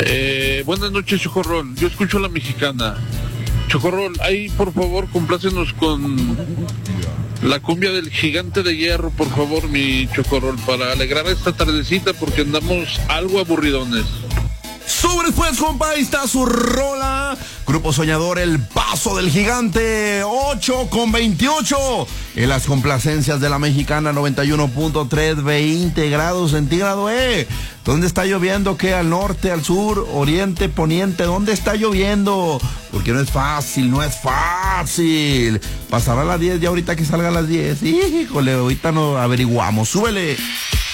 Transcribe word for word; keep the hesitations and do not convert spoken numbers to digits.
Eh, buenas noches, Chocorrol. Yo escucho a la mexicana. Chocorrol, ahí por favor complácenos con la cumbia del Gigante de Hierro, por favor, mi Chocorrol, para alegrar esta tardecita porque andamos algo aburridones. Sobre pues, compa, ahí está su rola. Grupo Soñador, El Paso del Gigante, ocho con veintiocho. En las complacencias de la mexicana, noventa y uno punto tres, veinte grados centígrados, eh. ¿Dónde está lloviendo? ¿Qué? ¿Al norte, al sur, oriente, poniente? ¿Dónde está lloviendo? Porque no es fácil, no es fácil. Pasará a las diez ya ahorita que salga a las diez. Híjole, ahorita no averiguamos. Súbele.